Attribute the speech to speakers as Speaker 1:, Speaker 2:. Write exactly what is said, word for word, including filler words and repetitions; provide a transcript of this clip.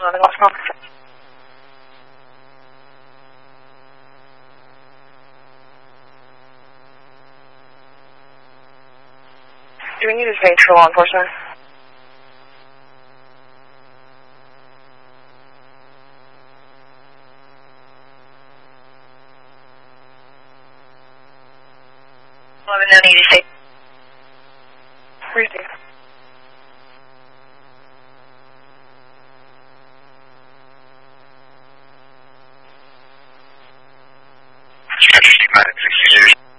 Speaker 1: eleven, what's wrong? Do we need his page for law enforcement? eleven, no need his page. Where's he?
Speaker 2: sixty years.